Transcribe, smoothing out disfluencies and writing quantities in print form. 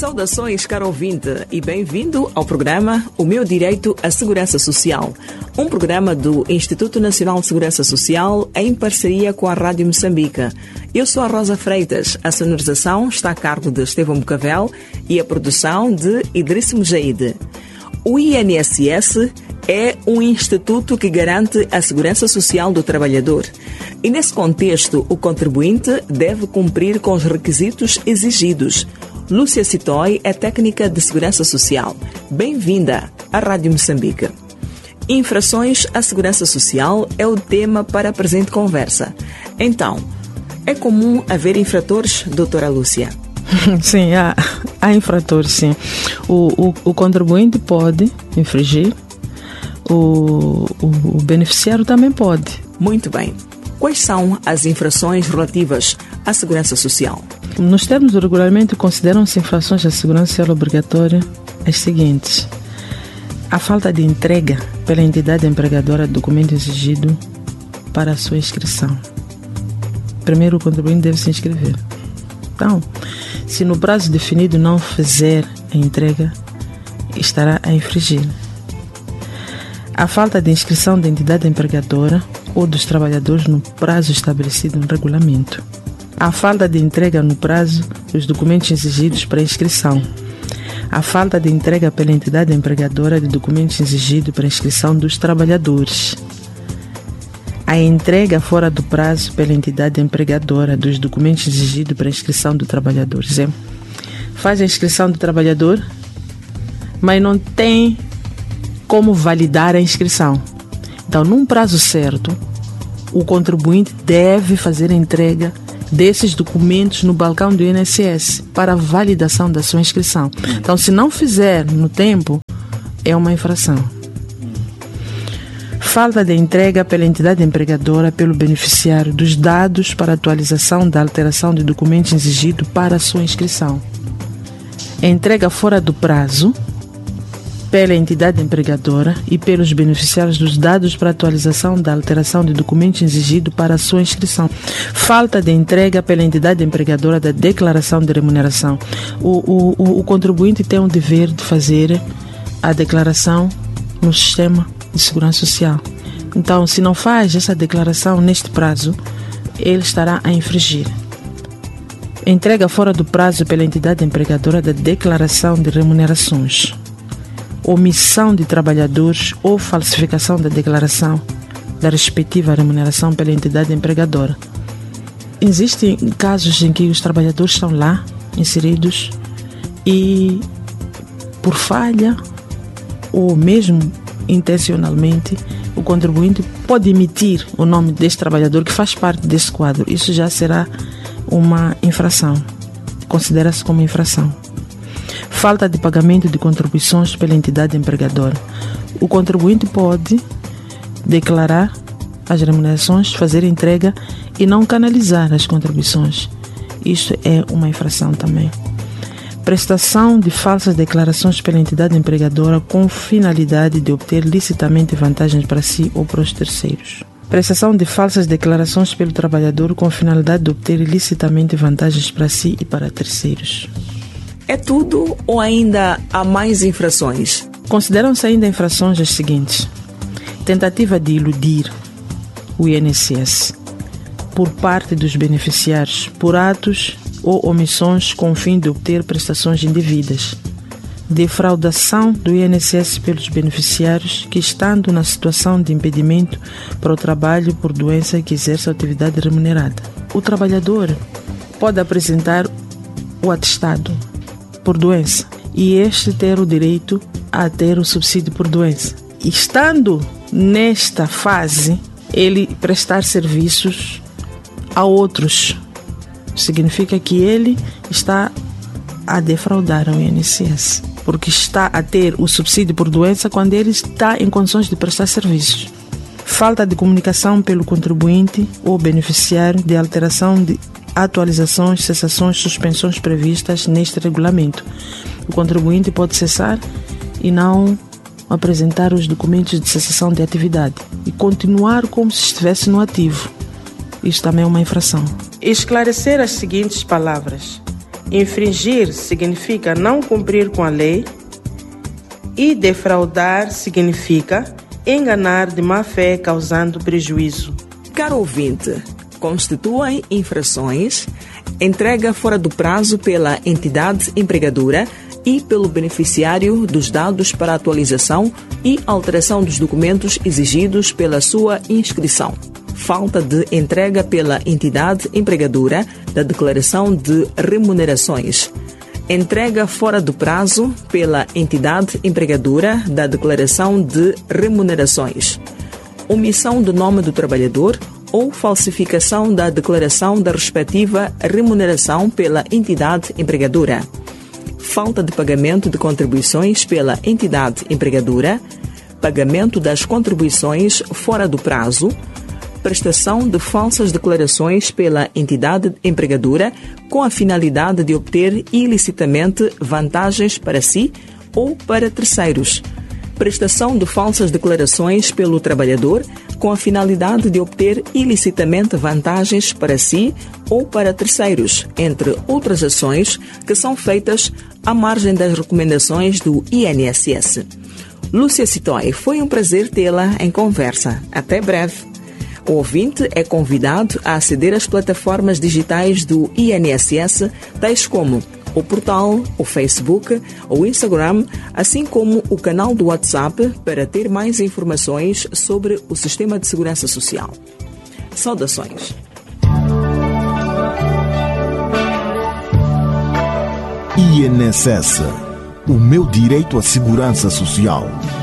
Saudações, caro ouvinte, e bem-vindo ao programa O Meu Direito à Segurança Social, um programa do Instituto Nacional de Segurança Social em parceria com a Rádio Moçambique. Eu sou a Rosa Freitas, a sonorização está a cargo de Estevão Bucavel e a produção de Idriss Mujaide. O INSS é um instituto que garante a segurança social do trabalhador. E nesse contexto, o contribuinte deve cumprir com os requisitos exigidos. Lúcia Citói é técnica de segurança social. Bem-vinda à Rádio Moçambique. Infrações à segurança social é o tema para a presente conversa. Então, é comum haver infratores, doutora Lúcia? Sim, há infratores, sim. O contribuinte pode infringir, o beneficiário também pode. Muito bem. Quais são as infrações relativas à segurança social? Nos termos do regulamento, consideram-se infrações à segurança social obrigatória as seguintes: a falta de entrega pela entidade empregadora do documento exigido para a sua inscrição. Primeiro, o contribuinte deve se inscrever. Então, se no prazo definido não fizer a entrega, estará a infringir. A falta de inscrição da entidade empregadora ou dos trabalhadores no prazo estabelecido no regulamento. A falta de entrega no prazo dos documentos exigidos para inscrição. A falta de entrega pela entidade empregadora de documentos exigidos para inscrição dos trabalhadores. A entrega fora do prazo pela entidade empregadora dos documentos exigidos para inscrição do trabalhador. Exemplo, faz a inscrição do trabalhador, mas não tem como validar a inscrição. Então, num prazo certo, o contribuinte deve fazer a entrega desses documentos no balcão do INSS para a validação da sua inscrição. Então, se não fizer no tempo, é uma infração. Falta de entrega pela entidade empregadora pelo beneficiário dos dados para atualização da alteração de documentos exigido para a sua inscrição. Entrega fora do prazo pela entidade empregadora e pelos beneficiários dos dados para atualização da alteração de documentos exigido para a sua inscrição. Falta de entrega pela entidade empregadora da declaração de remuneração. O contribuinte tem o dever de fazer a declaração no sistema de segurança social. Então, se não faz essa declaração neste prazo, ele estará a infringir. Entrega fora do prazo pela entidade empregadora da declaração de remunerações. Omissão de trabalhadores ou falsificação da declaração da respectiva remuneração pela entidade empregadora. Existem casos em que os trabalhadores estão lá inseridos e, por falha ou mesmo intencionalmente, o contribuinte pode emitir o nome deste trabalhador que faz parte desse quadro. Isso já será uma infração. Considera-se como infração. Falta de pagamento de contribuições pela entidade empregadora. O contribuinte pode declarar as remunerações, fazer entrega e não canalizar as contribuições. Isto é uma infração também. Prestação de falsas declarações pela entidade empregadora com finalidade de obter licitamente vantagens para si ou para os terceiros. Prestação de falsas declarações pelo trabalhador com finalidade de obter ilicitamente vantagens para si e para terceiros. É tudo ou ainda há mais infrações? Consideram-se ainda infrações as seguintes: tentativa de iludir o INSS por parte dos beneficiários por atos ou omissões com o fim de obter prestações indevidas. Defraudação do INSS pelos beneficiários que, estando na situação de impedimento para o trabalho por doença que exerce a atividade remunerada. O trabalhador pode apresentar o atestado por doença e este ter o direito a ter o subsídio por doença. Estando nesta fase, ele prestar serviços a outros. Significa que ele está a defraudar ao INSS, porque está a ter o subsídio por doença quando ele está em condições de prestar serviços. Falta de comunicação pelo contribuinte ou beneficiário de alteração de atualizações, cessações, suspensões previstas neste regulamento. O contribuinte pode cessar e não apresentar os documentos de cessação de atividade e continuar como se estivesse no ativo. Isto também é uma infração. Esclarecer as seguintes palavras: Infringir significa não cumprir com a lei e defraudar significa enganar de má fé causando prejuízo. Caro ouvinte, constituem infrações entrega fora do prazo pela entidade empregadora e pelo beneficiário dos dados para atualização e alteração dos documentos exigidos pela sua inscrição. Falta de entrega pela entidade empregadora da declaração de remunerações. Entrega fora do prazo pela entidade empregadora da declaração de remunerações. Omissão do nome do trabalhador ou falsificação da declaração da respectiva remuneração pela entidade empregadora. Falta de pagamento de contribuições pela entidade empregadora, pagamento das contribuições fora do prazo, prestação de falsas declarações pela entidade empregadora com a finalidade de obter ilicitamente vantagens para si ou para terceiros, prestação de falsas declarações pelo trabalhador com a finalidade de obter ilicitamente vantagens para si ou para terceiros, entre outras ações que são feitas à margem das recomendações do INSS. Lúcia Citói, foi um prazer tê-la em conversa. Até breve. O ouvinte é convidado a aceder às plataformas digitais do INSS, tais como o portal, o Facebook, o Instagram, assim como o canal do WhatsApp para ter mais informações sobre o Sistema de Segurança Social. Saudações. INSS, o meu direito à segurança social.